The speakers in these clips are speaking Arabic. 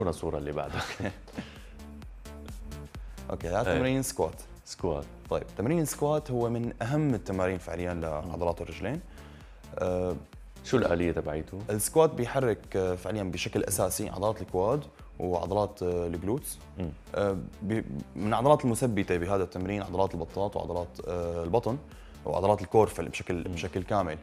الصورة اللي بعدها. اوكي هذا تمرين سكوات. سكوات. طيب تمرين السكوات هو من اهم التمارين فعليا لعضلات الرجلين. شو الآلية تبعيته؟ السكوات بيحرك فعليا بشكل اساسي عضلات الكواد وعضلات الجلوتس. من العضلات المثبته بهذا التمرين عضلات البطاط وعضلات البطن وعضلات الكورفل بشكل كامل.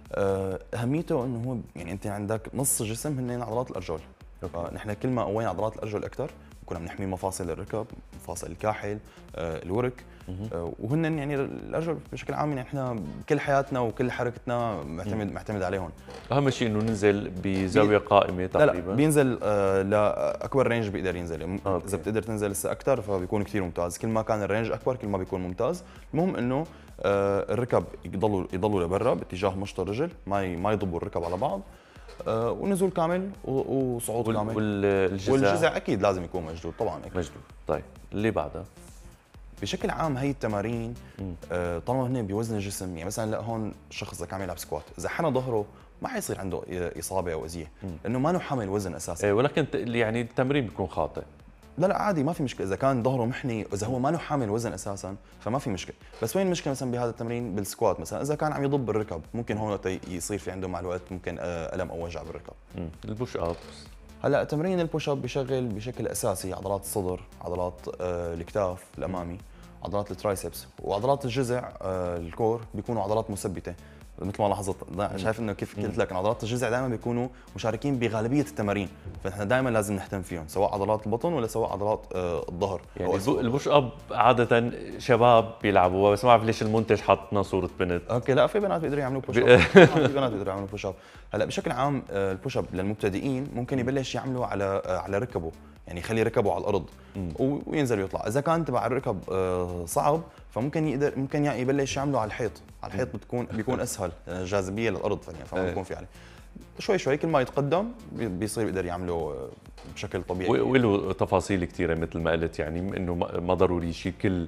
اهميته انه هو يعني انت عندك نص الجسم هن عضلات الارجل. نحن كل ما قوينا عضلات الارجل اكثر كنا بنحمي مفاصل الركب، مفاصل الكاحل، الورك. وهن يعني الارجل بشكل عام يعني احنا كل حياتنا وكل حركتنا معتمد عليهم. اهم شيء انه ننزل بزاويه قائمه تقريبا. لا بينزل لاكبر رينج بيقدر ينزل. اذا بتقدر تنزل لسه اكثر فبيكون كثير ممتاز. كل ما كان الرينج اكبر كل ما بيكون ممتاز. المهم انه الركب يضلوا لبرا باتجاه مشط الرجل، ما يضبوا الركب على بعض. ونزول كامل وصعود كامل. والجزع اكيد لازم يكون مشدود طبعا أكيد. مشدود. طيب اللي بعدها بشكل عام هي التمارين طالما هن بوزن الجسم، يعني مثلا لا هون شخص اذا عم يلعب سكوات اذا حنى ظهره ما حيصير عنده اصابه او اذيه لانه ما له حامل وزن اساسا. ولكن يعني التمرين بيكون خاطئ. لا عادي ما في مشكله اذا كان ظهره محني، اذا هو ما له حامل وزن اساسا فما في مشكله. بس وين المشكله مثلا بهذا التمرين بالسكوات مثلا اذا كان عم يضب الركب ممكن هون يصير في عنده مع الوقت ممكن الم او وجع بالركب. البوش اب هلا تمرين البوش اب بشغل بشكل اساسي عضلات الصدر، عضلات الكتاف الامامي، عضلات الترايسبس، وعضلات الجذع الكور بيكونوا عضلات مثبته. مثل ما لاحظت شايف انه كيف قلت لك عضلات الجذع دائما بيكونوا مشاركين بغالبيه التمارين، فنحن دائما لازم نهتم فيهم سواء عضلات البطن ولا سواء عضلات الظهر. يعني البوش اب عاده شباب بيلعبوا، بس ما بعرف ليش المنتج حطنا صوره بنت. اوكي لا في بنات بيقدروا يعملوا بوش اب. في بنات بيقدروا يعملوا بوش اب. هلا بشكل عام البوش اب للمبتدئين ممكن يبلش يعملوا على ركبه، يعني يخلي ركبه على الارض وينزل ويطلع. اذا كان تبع الركب صعب فممكن يبلش يعمله على الحيط. بيكون اسهل جاذبيه للارض فما بيكون في عليه. شوي شوي كل ما يتقدم بيصير يقدر يعمله بشكل طبيعي. وله تفاصيل كثيره مثل ما قلت، يعني انه ما ضروري يشيل كل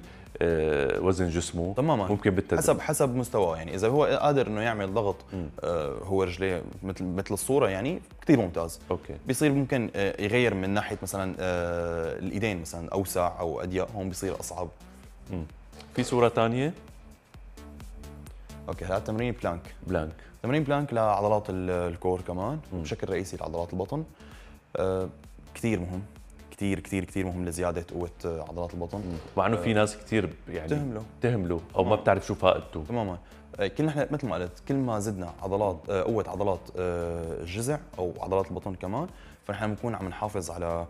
وزن جسمه تماما، ممكن بالتدريج حسب مستواه. يعني اذا هو قادر انه يعمل ضغط هو رجليه مثل الصوره يعني كثير ممتاز. اوكي بيصير ممكن يغير من ناحيه مثلا الايدين مثلا اوسع او اضيق، هون بيصير اصعب. في صوره ثانيه. اوكي هذا تمرين بلانك. تمرين بلانك لعضلات الكور كمان بشكل رئيسي لعضلات البطن. كثير مهم، كثير مهم لزياده قوه عضلات البطن. مع انه في ناس كثير يعني تهمله او ما بتعرف شو فائدته تماما. كل نحن مثل ما قلت كل ما زدنا قوه عضلات الجذع او عضلات البطن كمان فنحن بنكون عم نحافظ على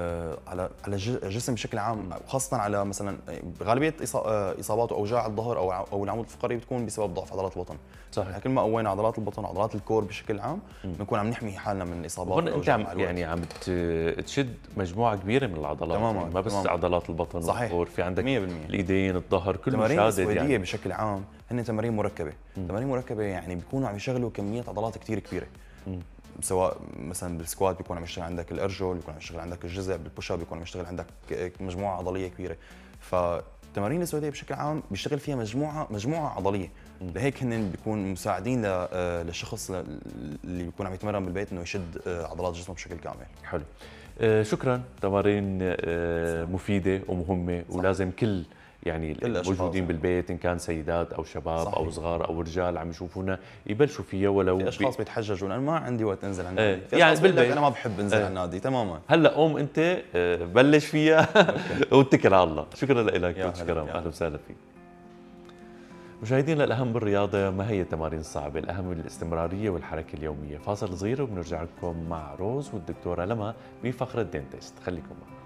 الجسم بشكل عام، وخاصه على مثلا غالبيه اصابات واوجاع الظهر او العمود الفقري بتكون بسبب ضعف عضلات البطن. صحيح. كل ما قوينا عضلات البطن وعضلات الكور بشكل عام بنكون عم نحمي حالنا من الاصابات. هون انت عم تشد مجموعه كبيره من العضلات. تماما. يعني ما بس عضلات البطن والكور، في عندك 100%. الايدين، الظهر، كله تمارين شادد. يعني بشكل عام هن تمارين مركبه. تمارين مركبه يعني بيكونوا عم يشغلوا كميه عضلات كثير كبيره. سواء مثلا بالسكوات بيكون عم يشتغل عندك الارجل، بيكون عم يشتغل عندك الجذع، بالبوش اب بيكون عم يشتغل عندك مجموعه عضليه كبيره. فالتمارين السعوديه بشكل عام بيشتغل فيها مجموعه عضليه. لهيك هن بيكون مساعدين للشخص اللي بيكون عم يتمرن بالبيت انه يشد عضلات جسمه بشكل كامل. حلو. شكرا. تمارين مفيده ومهمه. صح. ولازم كل يعني الموجودين بالبيت ان كان سيدات او شباب. صحيح. او صغار او رجال عم يشوفونا يبلشوا فيها. ولو في اشخاص بيتحججوا انا ما عندي وقت انزل على النادي. يعني بالبيت انا ما بحب انزل على النادي. تماما. هلا قوم انت بلش فيها واتكل على الله. شكرا لك. شكرا. اهلا وسهلا فيك. مشاهدينا، الأهم بالرياضة ما هي التمارين الصعبة، الأهم الاستمرارية والحركة اليومية. فاصل صغير وبنرجع لكم مع روز والدكتورة لما بفقرة دينتست. خليكم معنا.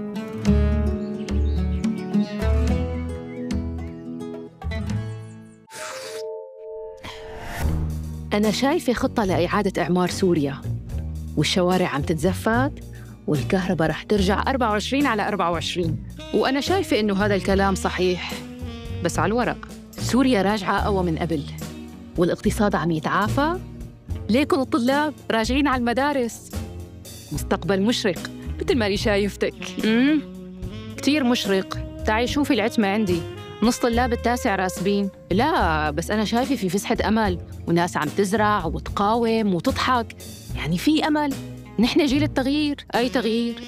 أنا شايفة خطة لإعادة إعمار سوريا، والشوارع عم تتزفت والكهرباء رح ترجع 24 على 24. وأنا شايفة إنه هذا الكلام صحيح بس على الورق. سوريا راجعة أقوى من قبل والاقتصاد عم يتعافى. ليكن الطلاب راجعين على المدارس. مستقبل مشرق مثل ما لي شايفتك. كتير مشرق. تعي شوفي العتمة عندي، نص طلاب التاسع راسبين. لا بس أنا شايفة في فسحة أمل وناس عم تزرع وتقاوم وتضحك. يعني في أمل. نحن جيل التغيير. أي تغيير؟